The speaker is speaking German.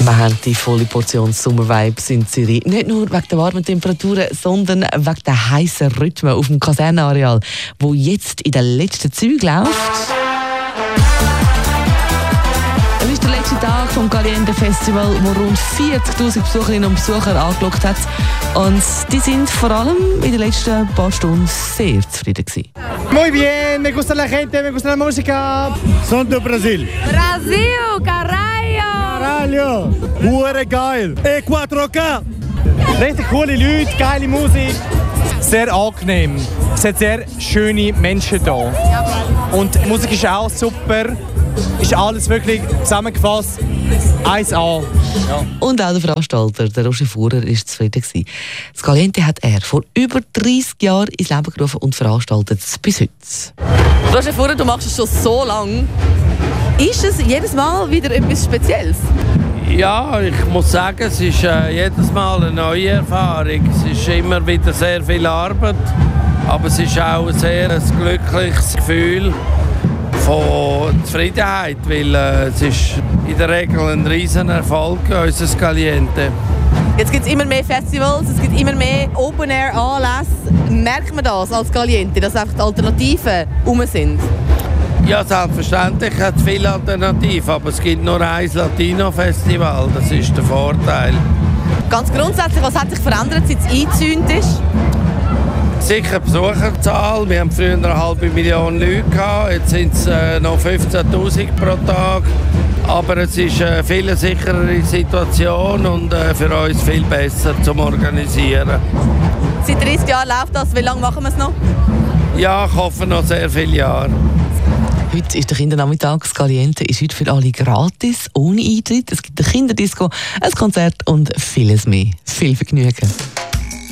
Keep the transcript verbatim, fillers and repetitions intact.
Wir haben die volle Portion Sommervibes in Zürich. Nicht nur wegen der warmen Temperaturen, sondern wegen der heißen Rhythmen auf dem Kasernenareal, wo jetzt in den letzten Zügen läuft. Es ist der letzte Tag vom Caliente Festival, wo rund vierzigtausend Besucherinnen und Besucher angelockt hat. Und die sind vor allem in den letzten paar Stunden sehr zufrieden gewesen. Muy bien, me gusta la gente, me gusta la música. Son do Brasil. Brasil, caralho! Caralho! Hure geil! E vier K! Richtig coole Leute, geile Musik. Sehr angenehm. Es hat sehr schöne Menschen hier. Und die Musik ist auch super. Ist alles wirklich zusammengefasst. eins A. Ja. Und auch der Veranstalter, der Roger Fuhrer, war zufrieden gewesen. Das Caliente hat er vor über dreissig Jahren ins Leben gerufen und veranstaltet es bis heute. Roger Fuhrer, du machst es schon so lange. Ist es jedes Mal wieder etwas Spezielles? Ja, ich muss sagen, es ist äh, jedes Mal eine neue Erfahrung. Es ist immer wieder sehr viel Arbeit, aber es ist auch ein sehr ein glückliches Gefühl von Zufriedenheit, weil äh, es ist in der Regel ein riesen Erfolg, unser Caliente. Jetzt gibt es immer mehr Festivals, es gibt immer mehr Open-Air-Anlässe. Merkt man das als Caliente, dass einfach die Alternativen herum sind? Ja, selbstverständlich hat es viele Alternativen, aber es gibt nur ein Latino-Festival, das ist der Vorteil. Ganz grundsätzlich, was hat sich verändert, seit es eingezäunt ist? Sicher die Besucherzahl. Wir haben früher eine halbe Million Leute gehabt, jetzt sind es äh, noch fünfzehntausend pro Tag. Aber es ist eine viel sicherere Situation und äh, für uns viel besser zum Organisieren. Seit dreissig Jahren läuft das. Wie lange machen wir es noch? Ja, ich hoffe noch sehr viele Jahre. Heute ist der Kindernachmittag. Das Caliente ist heute für alle gratis, ohne Eintritt. Es gibt eine Kinderdisco, ein Konzert und vieles mehr. Viel Vergnügen.